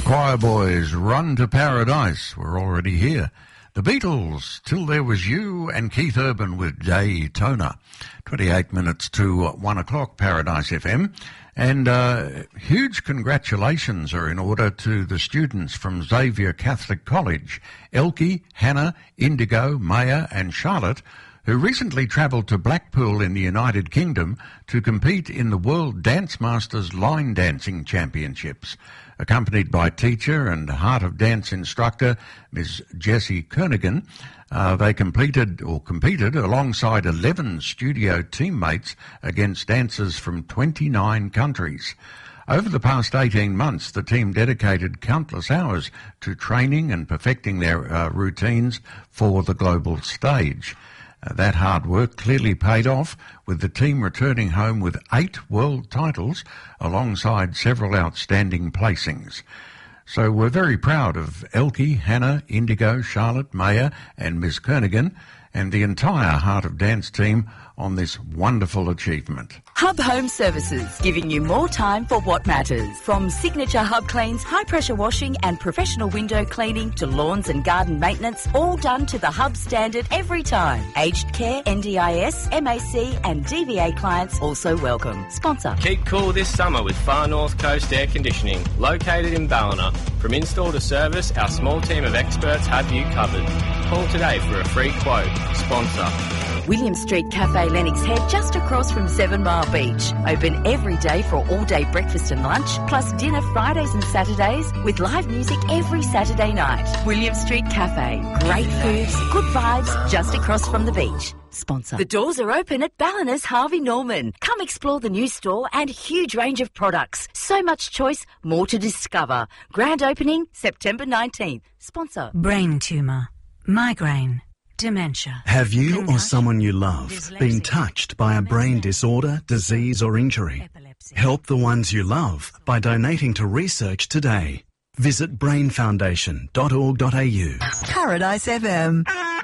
Choir Boys, Run to Paradise. We're already here. The Beatles, Till There Was You, and Keith Urban with Daytona. 28 minutes to 1 o'clock, Paradise FM. And huge congratulations are in order to the students from Xavier Catholic College, Elkie, Hannah, Indigo, Maya and Charlotte, who recently travelled to Blackpool in the United Kingdom to compete in the World Dance Masters Line Dancing Championships. Accompanied by teacher and Heart of Dance instructor Ms. Jessie Kernigan, they competed alongside 11 studio teammates against dancers from 29 countries. Over the past 18 months, the team dedicated countless hours to training and perfecting their routines for the global stage. That hard work clearly paid off, with the team returning home with 8 world titles alongside several outstanding placings. So we're very proud of Elkie, Hannah, Indigo, Charlotte, Maya and Ms. Kernigan and the entire Heart of Dance team on this wonderful achievement. Hub Home Services, giving you more time for what matters. From signature Hub cleans, high-pressure washing and professional window cleaning to lawns and garden maintenance, all done to the Hub standard every time. Aged care, NDIS, MAC and DVA clients also welcome. Sponsor. Keep cool this summer with Far North Coast Air Conditioning, located in Ballina. From install to service, our small team of experts have you covered. Call today for a free quote. Sponsor. William Street Cafe Lennox Head, just across from 7 Mile Beach. Open every day for all-day breakfast and lunch, plus dinner Fridays and Saturdays, with live music every Saturday night. William Street Cafe. Great foods, good vibes, just across from the beach. Sponsor. The doors are open at Ballina's Harvey Norman. Come explore the new store and huge range of products. So much choice, more to discover. Grand opening September 19th. Sponsor. Brain tumour, migraine, dementia. Have you or someone you love been touched by a brain disorder, disease or injury? Help the ones you love by donating to research today. Visit brainfoundation.org.au. Paradise FM.